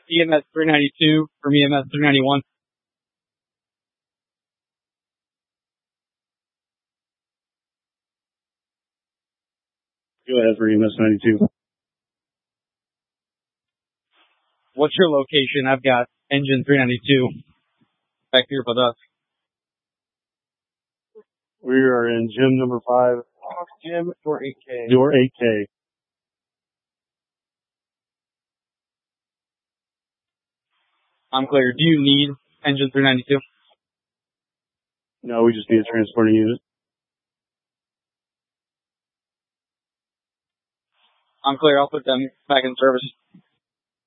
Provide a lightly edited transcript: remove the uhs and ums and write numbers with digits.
EMS 392 from EMS 391. Go ahead for EMS 92. What's your location? I've got engine 392 back here with us. We are in gym number 5. Gym, door 8K. Door 8K. I'm clear. Do you need engine 392? No, we just need a transporting unit. I'm clear. I'll put them back in service.